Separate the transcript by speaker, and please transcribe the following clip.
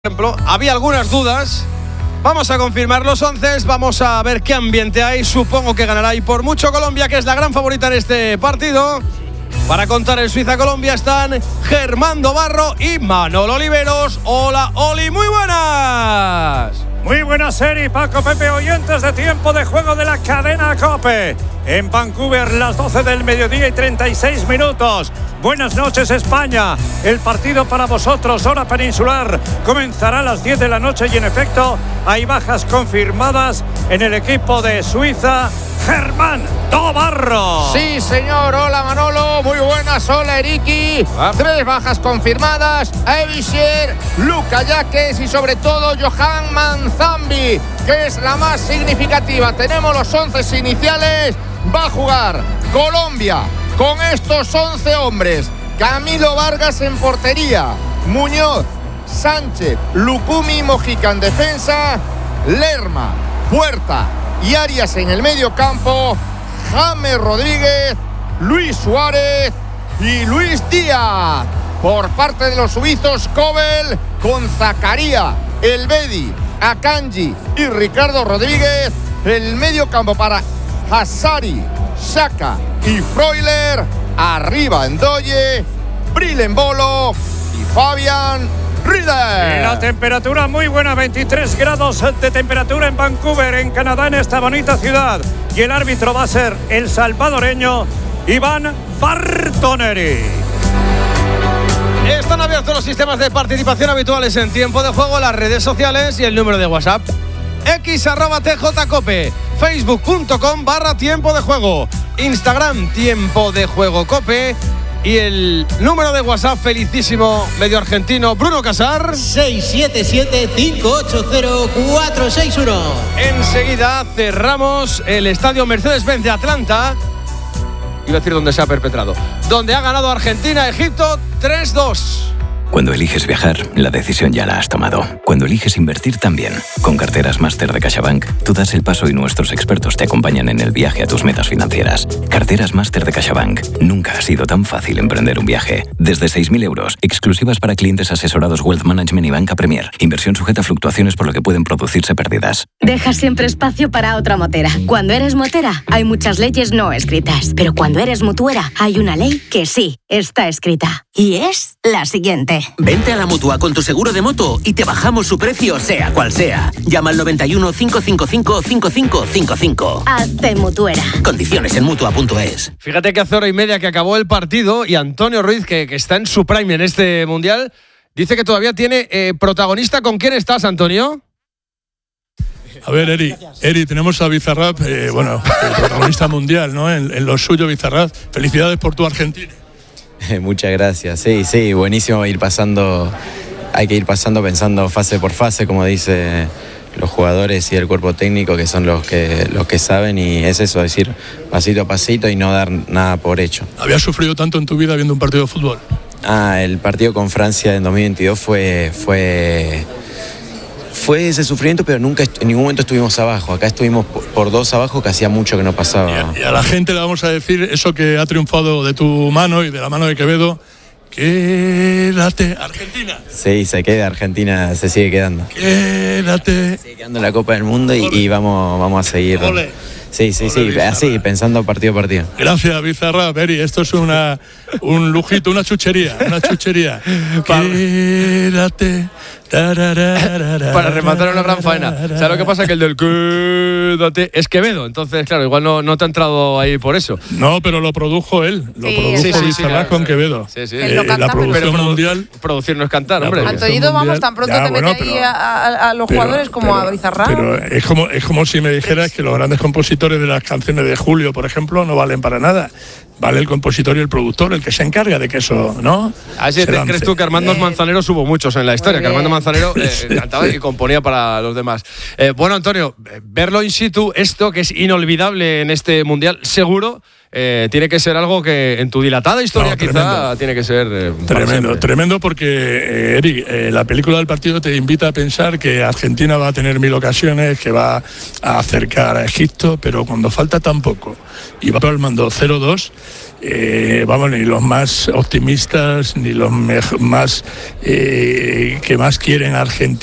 Speaker 1: ejemplo, había algunas dudas. Vamos a confirmar los 11, vamos a ver qué ambiente hay. Supongo que ganará y por mucho Colombia, que es la gran favorita en este partido. Para contar el Suiza-Colombia están Germán Dobarro y Manolo Oliveros. Hola, Oli, muy buenas.
Speaker 2: Muy buenas, Eri, Paco, Pepe, oyentes de Tiempo de Juego de la cadena COPE. En Vancouver, las 12 del mediodía y 36 minutos. Buenas noches, España. El partido para vosotros, hora peninsular, comenzará a las 10 de la noche y en efecto hay bajas confirmadas en el equipo de Suiza. Germán Dobarro.
Speaker 3: Sí, señor. Hola, Manolo. Muy buenas. Hola, Eriki. 3 bajas confirmadas. Evisher, Luka Yaques y sobre todo Johan Manzambi, que es la más significativa. Tenemos los 11 iniciales. Va a jugar Colombia con estos 11 hombres. Camilo Vargas en portería. Muñoz, Sánchez, Lukumi, Mojica en defensa. Lerma, Puerta y Arias en el medio campo. James Rodríguez, Luis Suárez y Luis Díaz. Por parte de los suizos, Kobel con Zakaria, Elvedi, Akanji y Ricardo Rodríguez. El medio campo para Hazari, Xhaka y Freuler. Arriba Ndoye, Brillembolo y Fabian Rieder.
Speaker 2: Y la temperatura muy buena, 23 grados de temperatura en Vancouver, en Canadá, en esta bonita ciudad. Y el árbitro va a ser el salvadoreño Iván Bartoneri.
Speaker 1: Están abiertos los sistemas de participación habituales en Tiempo de Juego, las redes sociales y el número de WhatsApp. x@tjcope, facebook.com/Tiempo de Juego, Instagram Tiempo de Juego Cope y el número de WhatsApp felicísimo medio argentino Bruno Casar
Speaker 4: 677-580-461.
Speaker 1: Enseguida cerramos el estadio Mercedes-Benz de Atlanta. Iba a decir donde se ha perpetrado, donde ha ganado Argentina a Egipto 3-2.
Speaker 5: Cuando eliges viajar, la decisión ya la has tomado. Cuando eliges invertir, también. Con Carteras Máster de CaixaBank, tú das el paso y nuestros expertos te acompañan en el viaje a tus metas financieras. Carteras Máster de CaixaBank. Nunca ha sido tan fácil emprender un viaje. Desde 6.000 euros, exclusivas para clientes asesorados Wealth Management y Banca Premier. Inversión sujeta a fluctuaciones por lo que pueden producirse pérdidas.
Speaker 6: Deja siempre espacio para otra motera. Cuando eres motera, hay muchas leyes no escritas. Pero cuando eres mutuera, hay una ley que sí está escrita. Y es la siguiente.
Speaker 7: Vente a la Mutua con tu seguro de moto y te bajamos su precio sea cual sea. Llama al 91 555 5555.
Speaker 6: Hazte mutuera.
Speaker 7: Condiciones en Mutua.es.
Speaker 1: Fíjate que hace hora y media que acabó el partido y Antonio Ruiz, que está en su prime en este Mundial, dice que todavía tiene protagonista. ¿Con quién estás, Antonio?
Speaker 8: A ver, Eri, tenemos a Bizarrap, el protagonista mundial, ¿no? En lo suyo, Bizarrap. Felicidades por tu Argentina.
Speaker 9: Muchas gracias. Sí, buenísimo ir pasando. Hay que ir pasando pensando fase por fase, como dice los jugadores y el cuerpo técnico, que son los que saben, y es eso, decir pasito a pasito y no dar nada por hecho.
Speaker 8: ¿Habías sufrido tanto en tu vida viendo un partido de fútbol?
Speaker 9: El partido con Francia en 2022 fue ese sufrimiento, pero nunca en ningún momento estuvimos abajo. Acá estuvimos por 2 abajo, que hacía mucho que no pasaba.
Speaker 8: Y a la gente le vamos a decir eso que ha triunfado de tu mano y de la mano de Quevedo. Quédate, Argentina.
Speaker 9: Sí, se queda Argentina, se sigue quedando.
Speaker 8: Quédate.
Speaker 9: Sigue quedando en la Copa del Mundo y vamos a seguir.
Speaker 8: Ole.
Speaker 9: Sí, así, pensando partido a partido.
Speaker 8: Gracias, Bizarrap, Eri. Esto es un lujito, una chuchería. Quédate.
Speaker 1: Para rematar una gran faena. ¿Sabes lo que pasa? Que el del quédate es Quevedo. Entonces, claro, igual no te ha entrado ahí por eso.
Speaker 8: No, pero lo produjo él. Lo produjo Bizarrap con Quevedo.
Speaker 1: Sí.
Speaker 8: La producción mundial.
Speaker 1: Producir no es cantar, hombre.
Speaker 10: Antoñito, vamos, tan pronto te mete ahí a los jugadores como a Bizarrap.
Speaker 8: Pero es como si me dijeras que los grandes compositores de las canciones de Julio, por ejemplo, no valen para nada. Vale el compositor y el productor, el que se encarga de que eso, ¿no?
Speaker 1: Así crees tú que Armando Manzanero hubo muchos en la historia, que Armando Manzanero cantaba y componía para los demás. Bueno, Antonio, verlo in situ, esto que es inolvidable en este Mundial, seguro, tiene que ser algo que en tu dilatada historia quizá tiene que ser
Speaker 8: tremendo porque, Eric, la película del partido te invita a pensar que Argentina va a tener 1000 ocasiones, que va a acercar a Egipto, pero cuando falta tan poco y va al mando 0-2, ni los más optimistas ni los más que más quieren a Argentina